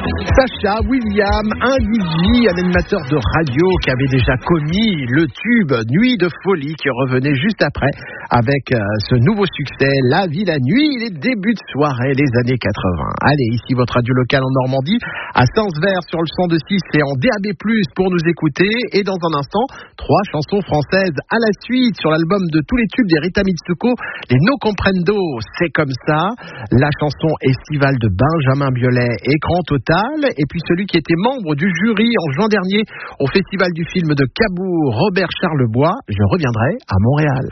Sacha William, un DJ, un animateur de radio qui avait déjà commis le tube Nuit de folie qui revenait juste après avec ce nouveau succès, La vie la nuit, les débuts de soirée, les années 80. Allez, ici votre radio locale en Normandie, à Sens-Vert sur le 102.6 et en DAB+, pour nous écouter. Et dans un instant, 3 chansons françaises à la suite sur l'album de tous les tubes d'Erita Mitsuko, les No Comprendo, C'est comme ça, la chanson estivale de Benjamin Biolay, Écran total, et puis celui qui était membre du jury en juin dernier au Festival du film de Cabourg, Robert Charlebois, Je reviendrai à Montréal.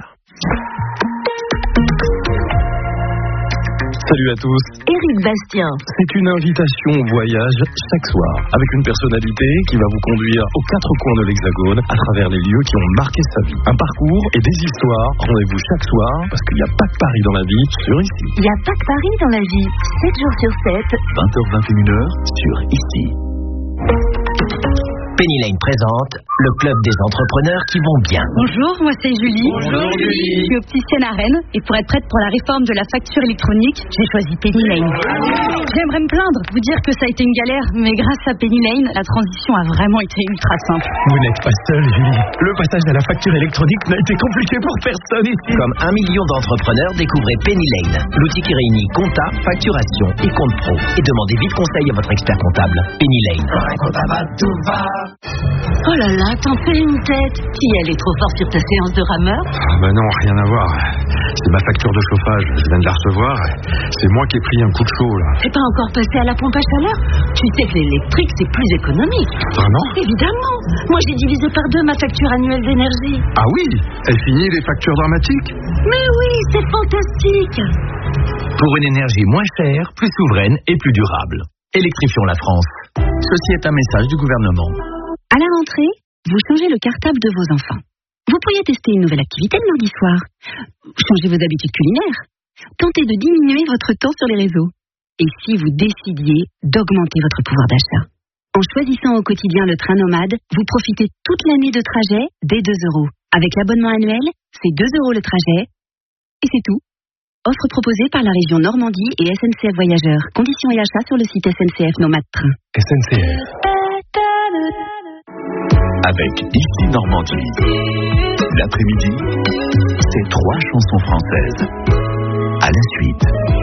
Salut à tous. Éric Bastien. C'est une invitation au voyage chaque soir, avec une personnalité qui va vous conduire aux 4 coins de l'Hexagone, à travers les lieux qui ont marqué sa vie. Un parcours et des histoires. Rendez-vous chaque soir, parce qu'il n'y a pas que Paris dans la vie, sur Ici. Il n'y a pas que Paris dans la vie. 7 jours sur 7. 20h-21h, sur Ici. Penny Lane présente le club des entrepreneurs qui vont bien. Bonjour, moi c'est Julie. Bonjour Julie. Je suis opticienne à Rennes et pour être prête pour la réforme de la facture électronique, j'ai choisi Penny Lane. J'aimerais me plaindre, vous dire que ça a été une galère, mais grâce à Penny Lane, la transition a vraiment été ultra simple. Vous n'êtes pas seule, Julie. Le passage à la facture électronique n'a été compliqué pour personne ici. Comme 1 million d'entrepreneurs, découvrez Penny Lane, l'outil qui réunit compta, facturation et compte pro. Et demandez vite conseil à votre expert comptable. Penny Lane. Oh là là, t'en fais une tête. Qui elle est trop forte sur ta séance de rameur? Bah non, rien à voir. C'est ma facture de chauffage, je viens de la recevoir. C'est moi qui ai pris un coup de chaud là. C'est pas encore passé à la pompe à chaleur? Tu sais que l'électrique c'est plus économique. Vraiment? Évidemment. Moi j'ai divisé par 2 ma facture annuelle d'énergie. Ah oui, elle finit les factures dramatiques. Mais oui, c'est fantastique. Pour une énergie moins chère, plus souveraine et plus durable. Électrifions la France. Ceci est un message du gouvernement. À la rentrée, vous changez le cartable de vos enfants. Vous pourriez tester une nouvelle activité le mardi soir. Changez vos habitudes culinaires. Tentez de diminuer votre temps sur les réseaux. Et si vous décidiez d'augmenter votre pouvoir d'achat? En choisissant au quotidien le train nomade, vous profitez toute l'année de trajet dès 2 €. Avec l'abonnement annuel, c'est 2 € le trajet. Et c'est tout. Offre proposée par la région Normandie et SNCF Voyageurs. Conditions et achats sur le site SNCF Nomade Train. SNCF. Avec Ici Normandie. L'après-midi, c'est 3 chansons françaises. À la suite.